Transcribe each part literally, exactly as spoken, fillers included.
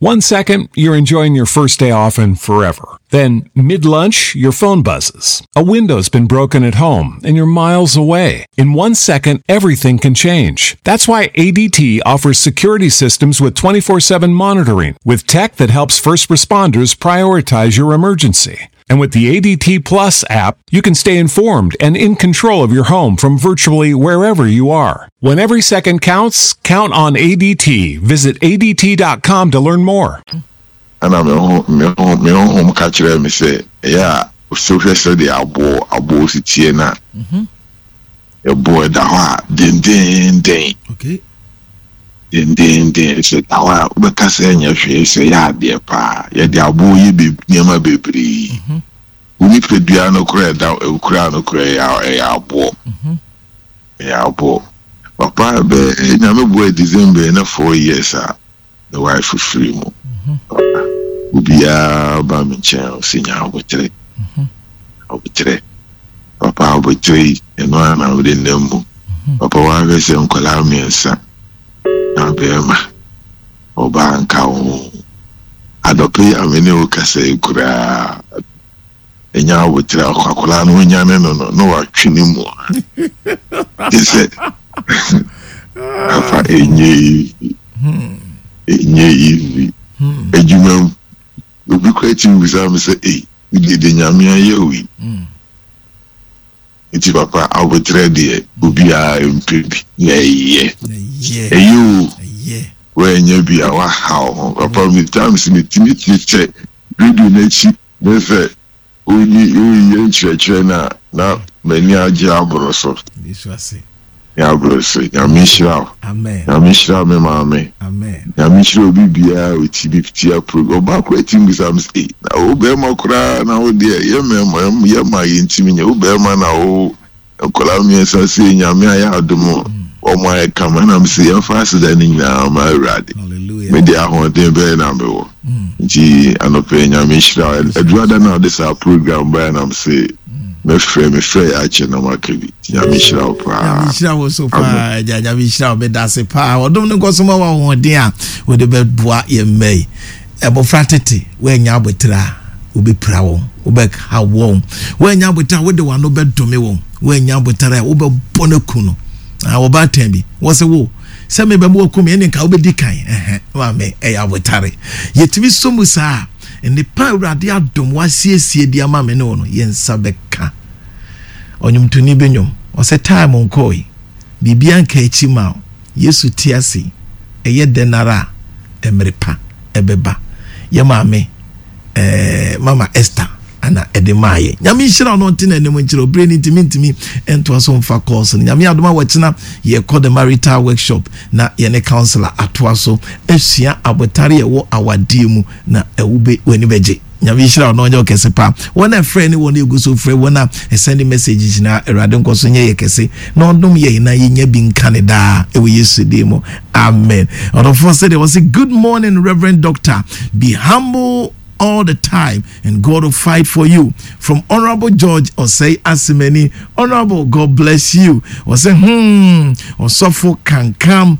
One second, you're enjoying your first day off and forever. Then, mid-lunch, your phone buzzes. A window's been broken at home and you're miles away. In one second, everything can change. That's why A D T offers security systems with twenty-four seven monitoring, with tech that helps first responders prioritize your emergency. And with the A D T Plus app, you can stay informed and in control of your home from virtually wherever you are. When every second counts, count on A D T. Visit A D T dot com to learn more. And I'm home, my home catcher, me say, yeah, so yesterday I bought a boy Tiena. A boy that din din din. Okay. Din din din. Said, "Awa, because any she say, yeah, dear pa, yeah, the boy you be near my baby. We put piano cry down, a crown cry out a boy. Yeah, boy. Papa, be never boy December in four years, the wife for free more. Ubia ba me chen sinya obotre obotre papa obotre eno ana we nemu papa wa be se nkola miensa na be ma oba nka wo adope amene o kase kura enya obotre akwakola no nya ne no no wa twini mu ise afa enye enye ivi ejuma obi creating with am say eh we dey the nyame ayewi iti papa abotre de obi a mpebi ye ye eyu ye we nya bi a wa how papa me times me timi check video na chi me say oni oyi nchechre na na mani age abro so this was it. Ya bless you. Ya mishra. Amen. Ya mishra me mama. Amen. Ya mishra obi bia with T B T program. Oba creating with am say. Na obe ma kura na o de ye me ma ye ma yintimi nya obe ma na o kola mi esa say nya me aya adomo. O ma e kama na am say ya fast da ni na ma rade. Hallelujah. Me de ahon de be na me wo. Nti anope nya mishra. Eduada na this our program by na am say me frɛ me frɛ ache na makabi ya mishra opa ya mishra wo so pa ya ya mishra be dase pa odom ne nkosoma wa hoden a wo de be boa ye mai ebofra tete we nya abotra obi pra wo obe ha wo we nya abotra wo de wano be dome wo we nya abotra wo be bono kuno a wo ba tan bi wo se wo se me be mo kum ye nka wo be dikan eh wa me e ya abotare yetimi somu sa ene pa urade adom wasiesie dia ma me no no yensa beka onyum tuni benyom o se time onkoi bibia nka echi ma Yesu tiase eye denara emrepa ebeba ye ma me eh mama Esther ana edemaye nyame hira no ntina enem nchira obre ni ntimi ntimi ento aso mfa course nyame adoma wachina ye call the marital workshop na ye ne counselor atoaso esua abotare ye wo awade mu na ewube wani beje nyame hira no onye okesepa wona friend wona eguso frɛ wona send messages na erade nkoso nye ye kese na ondom ye na ye nya bi nkane da ewe Yesu demo amen. Other for said it was a good morning Reverend Doctor, be humble all the time and God will fight for you. From Honorable George Osei Asimeni, Honorable, God bless you. Or say hmm Osofo can come.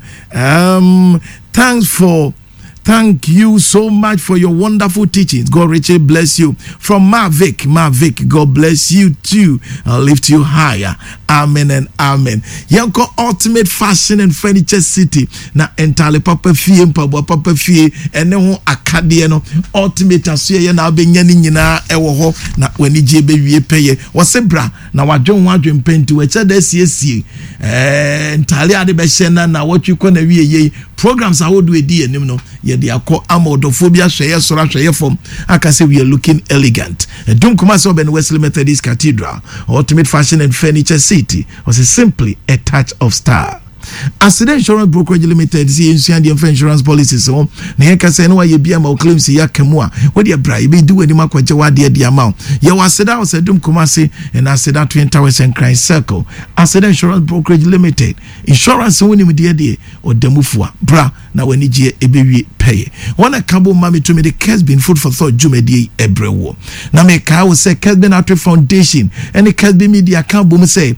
Um thanks for Thank you so much for your wonderful teachings. God richly bless you. From Mavic, Mavic, God bless you too. I'll lift you higher. Amen and amen. Yanko Ultimate Fashion and Furniture City. Na entirely papa fie mpabo papa fie ene ho akade no Ultimate asoye na abenyani nyina ewo ho na wani je be wie peye. Wose bra na wadwon wadwon penti we che da siesie. Eh entirely ade be hye na na watwiko na wie ye. Programs I would do edi enim no ye de akọ amodophobia hweye sora hweye fom akase we are looking elegant. Don't come as Oben Wesley Methodist Cathedral, Ultimate Fashion and Furniture City was a simply a touch of style. Accident Insurance Brokerage Limited see insurance insurance policies so na yen kase no ye bia ma claims ya kemu a we dey bra be do ani makwache wa de de amount ye waseda was edum kumase and accident Twin Towers and Crime Circle. Accident Insurance Brokerage Limited insurance woni me de de odamufua bra na wani je ebewie pay one akabo mami to me the case been food for thought jumedi ebrewo na me ka wo say case been Outreach Foundation and the case be media kan bom say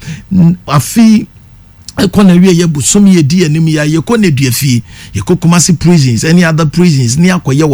afi ekona wie ye busom ye di anim ya ye kona duafie ye kokoma se prisons any other prisons ni akoye